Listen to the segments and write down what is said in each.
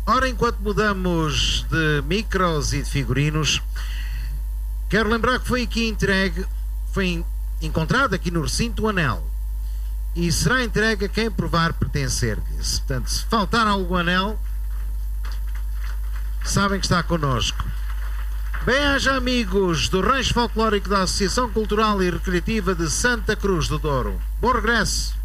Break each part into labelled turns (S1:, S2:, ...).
S1: Ora, enquanto mudamos de micros e de figurinos, quero lembrar que foi encontrado aqui no recinto o anel e será entregue a quem provar pertencer-lhes. Portanto, se faltar algum anel, sabem que está connosco. Bem-aja, amigos do Rancho Folclórico da Associação Cultural e Recreativa de Santa Cruz do Douro. Bom regresso.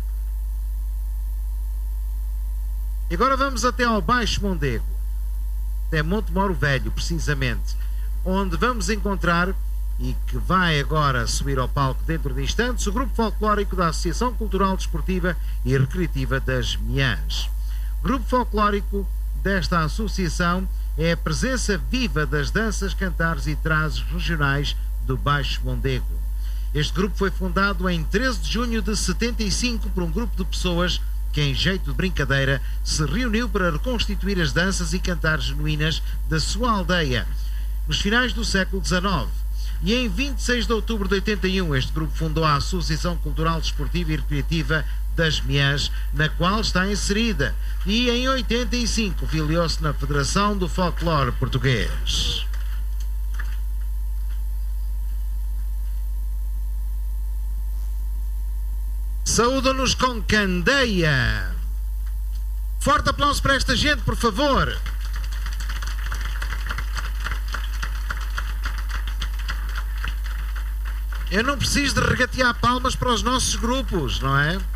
S1: E agora vamos até ao Baixo Mondego, até Monte Moro Velho, precisamente, onde vamos encontrar, e que vai agora subir ao palco dentro de instantes, o Grupo Folclórico da Associação Cultural, Desportiva e Recreativa das Miãs. O Grupo Folclórico desta associação é a presença viva das danças, cantares e trazes regionais do Baixo Mondego. Este grupo foi fundado em 13 de junho de 75 por um grupo de pessoas que, em jeito de brincadeira, se reuniu para reconstituir as danças e cantares genuínas da sua aldeia nos finais do século XIX. E em 26 de outubro de 81, este grupo fundou a Associação Cultural, Desportiva e Recreativa das Miãs, na qual está inserida. E em 85 filiou-se na Federação do Folclore Português. Saúda-nos com candeia. Forte aplauso para esta gente, por favor. Eu não preciso de regatear palmas para os nossos grupos, não é?